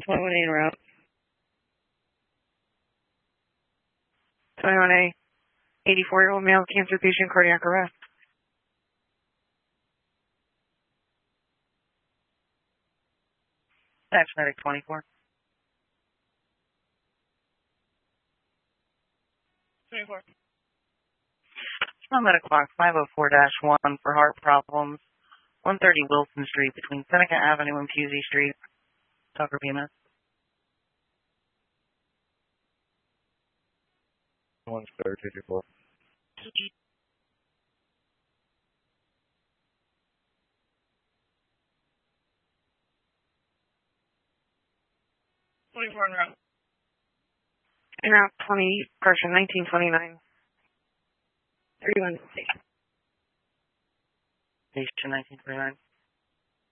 21A route. 21A, 84-year-old male cancer patient, cardiac arrest. That's medic 24. 24. Medic clock 504-1 for heart problems. 130 Wilson Street between Seneca Avenue and Pusey Street. Tucker Bemis. 1-54. 24 en route. En route 20, person 1929. 31 station. Station 1929.